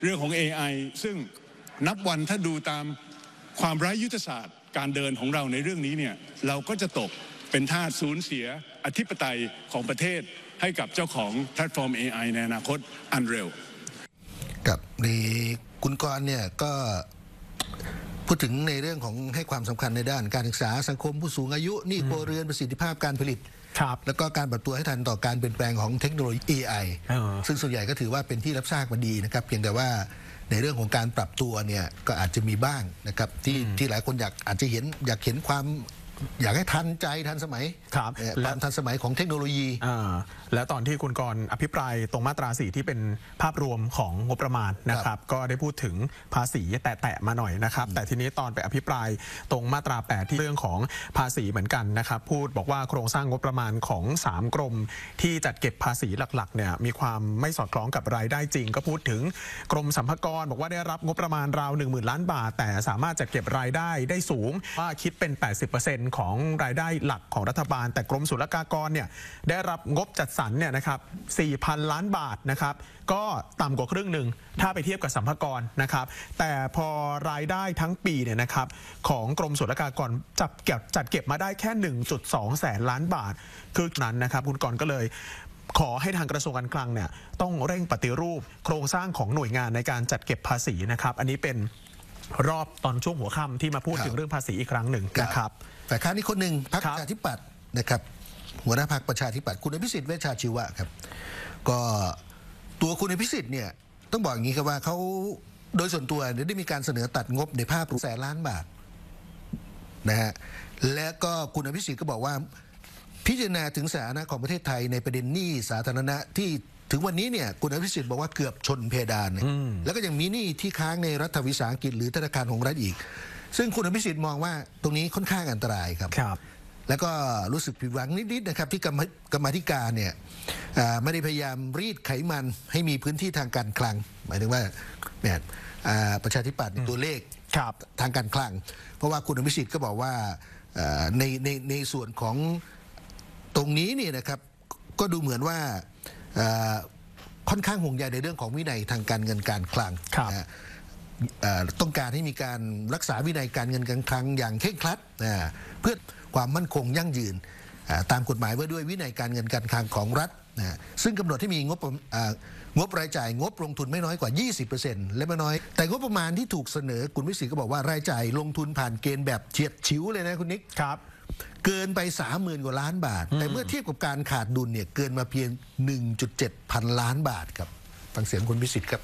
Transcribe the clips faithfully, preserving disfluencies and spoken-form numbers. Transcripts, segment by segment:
เรื่องของ เอ ไอ ซึ่งนับวันถ้าดูตามความไร้ยุทธศาสตร์การเดินของเราในเรื่องนี้เนี่ยเราก็จะตกเป็นทาสสูญเสียอธิปไตยของประเทศให้กับเจ้าของแพลตฟอร์ม เอ ไอ ในอนาคตอันเร็วกับในคุณกรณ์เนี่ยก็พูดถึงในเรื่องของให้ความสำคัญในด้านการศึกษาสังคมผู้สูงอายุหนี้ครัวเรือนประสิทธิภาพการผลิตแล้วก็การปรับตัวให้ทันต่อการเปลี่ยนแปลงของเทคโนโลยี เอ ไอ ซึ่งส่วนใหญ่ก็ถือว่าเป็นที่รับทราบมาดีนะครับเพียงแต่ว่าในเรื่องของการปรับตัวเนี่ยก็อาจจะมีบ้างนะครับที่ที่หลายคนอยากอาจจะเห็นอยากเห็นความอยากให้ทันใจทันสมัยครับและทันสมัยของเทคโนโลยีและตอนที่คุณกรณ์อภิปรายตรงมาตราสี่ที่เป็นภาพรวมของงบประมาณนะครับก็ได้พูดถึงภาษีแตะๆมาหน่อยนะครับแต่ทีนี้ตอนไปอภิปรายตรงมาตราแปดที่เรื่องของภาษีเหมือนกันนะครับพูดบอกว่าโครงสร้างงบประมาณของสามกรมที่จัดเก็บภาษีหลักๆเนี่ยมีความไม่สอดคล้องกับรายได้จริงก็พูดถึงกรมสรรพากรบอกว่าได้รับงบประมาณราว หนึ่งหมื่น ล้านบาทแต่สามารถจัดเก็บรายได้ได้สูงว่าคิดเป็น แปดสิบเปอร์เซ็นต์ของรายได้หลักของรัฐบาลแต่กรมศุลกากรเนี่ยได้รับงบจัดสรรเนี่ยนะครับ สี่พัน ล้านบาทนะครับก็ต่ำกว่าครึ่งหนึ่งถ้าไปเทียบกับสรรพากรนะครับแต่พอรายได้ทั้งปีเนี่ยนะครับของกรมศุลกากรจับเก็บจัดเก็บมาได้แค่ หนึ่งจุดสอง แสนล้านบาทคือนั้นนะครับคุณกรณ์ก็เลยขอให้ทางกระทรวงการคลังเนี่ยต้องเร่งปฏิรูปโครงสร้างของหน่วยงานในการจัดเก็บภาษีนะครับอันนี้เป็นรอบตอนช่วงหัวค่ำที่มาพูดถึงเรื่องภาษีอีกครั้งหนึ่งนะครับฝ่ายค้านอีกคนหนึ่งพรรคประชาธิปัตย์นะครับหัวหน้าพรรคประชาธิปัตย์คุณอภิสิทธิ์เวชชาชีวะครับก็ตัวคุณอภิสิทธิ์เนี่ยต้องบอกอย่างนี้ครับว่าเขาโดยส่วนตัวได้มีการเสนอตัดงบในภาพแสนล้านบาทนะฮะและก็คุณอภิสิทธิ์ก็บอกว่าพิจารณาถึงสถานะของประเทศไทยในประเด็นหนี้สาธารณะที่ถึงวันนี้เนี่ยคุณอภิสิทธิ์บอกว่าเกือบชนเพดานแล้วก็ยังมีหนี้ที่ค้างในรัฐวิสาหกิจหรือธนาคารของรัฐอีกซึ่งคุณอภิสิทธิ์มองว่าตรงนี้ค่อนข้างอันตรายครับแล้วก็รู้สึกผิดหวังนิดๆนะครับที่กรรมกรรมาธิการเนี่ยไม่ได้พยายามรีดไขมันให้มีพื้นที่ทางการคลังหมายถึงว่าเนี่ยประชาธิปัตย์ตัวเลขทางการคลังเพราะว่าคุณอภิสิทธิ์ก็บอกว่าในในในส่วนของตรงนี้เนี่ยนะครับก็ดูเหมือนว่าค่อนข้างห่วงใยในเรื่องของวินัยทางการเงินการคลังต้องการให้มีการรักษาวินัยการเงินการคลังอย่างเคร่งครัดเพื่อความมั่นคงยั่งยืนตามกฎหมายว่าด้วยวินัยการเงินการคลังของรัฐซึ่งกำหนดให้มีงบงบรายจ่ายงบลงทุนไม่น้อยกว่า ยี่สิบเปอร์เซ็นต์ และไม่น้อยแต่งบประมาณที่ถูกเสนอคุณวิสิทธิ์ก็บอกว่ารายจ่ายลงทุนผ่านเกณฑ์แบบเฉียดฉิวเลยนะคุณนิกครับเกินไป สามหมื่น กว่าล้านบาทแต่เมื่อเทียบกับการขาดดุลเนี่ยเกินมาเพียง หนึ่งจุดเจ็ด พันล้านบาทครับฟังเสียงคุณวิสิทธิ์ครับ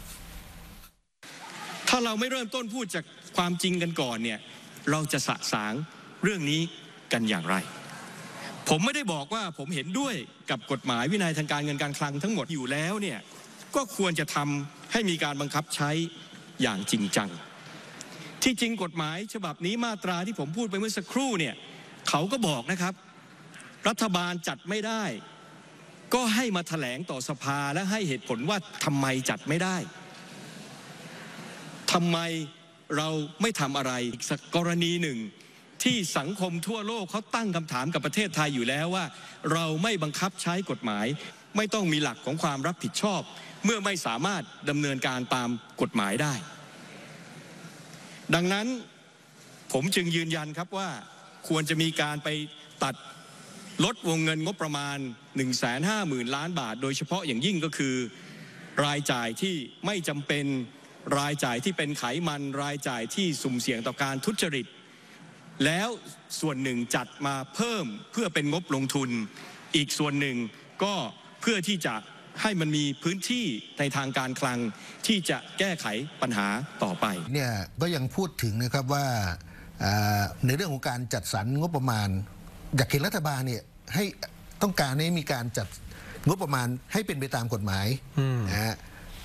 ถ้าเราไม่เริ่มต้นพูดจากความจริงกันก่อนเนี่ยเราจะสะสางเรื่องนี้กันอย่างไรผมไม่ได้บอกว่าผมเห็นด้วยกับกฎหมายวินัยทางการเงินการคลังทั้งหมดอยู่แล้วเนี่ยก็ควรจะทำให้มีการบังคับใช้อย่างจริงจังที่จริงกฎหมายฉบับนี้มาตราที่ผมพูดไปเมื่อสักครู่เนี่ยเขาก็บอกนะครับรัฐบาลจัดไม่ได้ก็ให้มาแถลงต่อสภาและให้เหตุผลว่าทำไมจัดไม่ได้ทำไมเราไม่ทำอะไรอีกสักกรณีหนึ่งที่สังคมทั่วโลกเขาตั้งคำถามกับประเทศไทยอยู่แล้วว่าเราไม่บังคับใช้กฎหมายไม่ต้องมีหลักของความรับผิดชอบเมื่อไม่สามารถดำเนินการตามกฎหมายได้ดังนั้นผมจึงยืนยันครับว่าควรจะมีการไปตัดลดวงเงินงบประมาณ หนึ่งแสนห้าหมื่น ล้านบาทโดยเฉพาะอย่างยิ่งก็คือรายจ่ายที่ไม่จำเป็นรายจ่ายที่เป็นไขมันรายจ่ายที่สุ่มเสี่ยงต่อการทุจริตแล้วส่วนหนึ่งจัดมาเพิ่มเพื่อเป็นงบลงทุนอีกส่วนหนึ่งก็เพื่อที่จะให้มันมีพื้นที่ในทางการคลังที่จะแก้ไขปัญหาต่อไปเนี่ยก็ยังพูดถึงนะครับว่าในเรื่องของการจัดสรรงบประมาณอยากเห็นรัฐบาลเนี่ยให้ต้องการให้มีการจัดงบประมาณให้เป็นไปตามกฎหมายนะฮะ